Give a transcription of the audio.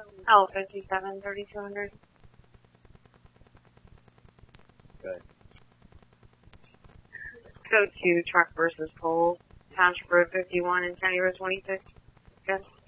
L 57 3200. Good. Code 2, truck versus pole. Township Road 51 and County Road 26. Good.